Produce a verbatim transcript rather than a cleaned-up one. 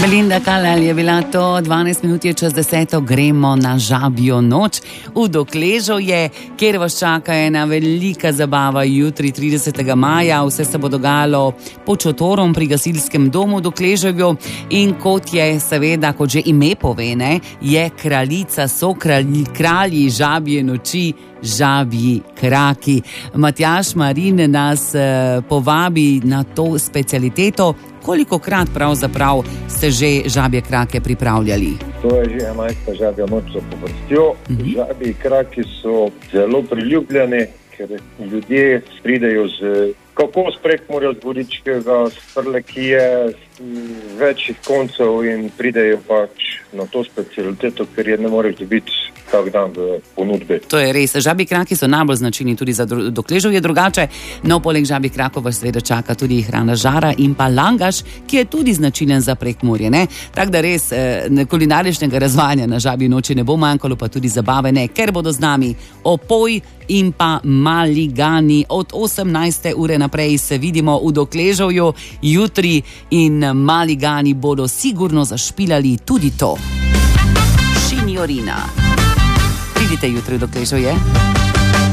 Belinda Carlisle je bila to, dvanajst minut je čez deseto, gremo na Žabjo noč v Dokležovje, kjer vas čaka ena velika zabava jutri tridesetega maja. Vse se bo dogajalo pod šotorom pri gasilskem domu v Dokležovju in kot je seveda, kot že ime pove, ne, je kraljica, so kralji, kralji Žabje noči, Žabji kraki. Matjaž Marin nas eh, povabi na to specialiteto. Kolikokrat pravzaprav ste že Žabje krake pripravljali? To je že enajsta Žabja noč po vrstjo. Mhm. Žabji kraki so zelo priljubljeni, ker ljudje pridejo z kako z Prekmurja, z Goričkega, z Prlekije, z večjih koncev in pridejo pač na to specialiteto, ker je ne moreš dobiti tak dan v ponudbi. To je res. Žabji kraki so najbolj značilni tudi za Dokležovje drugače. No, poleg žabjih krakov vas seveda čaka tudi hrana žara in pa langaš, ki je tudi značilen za Prekmurje, ne? Tako da res eh, kulinaričnega razvajanja na Žabji noči ne bo manjkalo, pa tudi zabave ne, ker bodo z nami Opoj in pa Maligani. Od osemnajste ure naprej se vidimo v Dokležovju jutri in Maligani bodo sigurno zašpilali tudi to. Signorina. Pridite jutri v Dokležovje.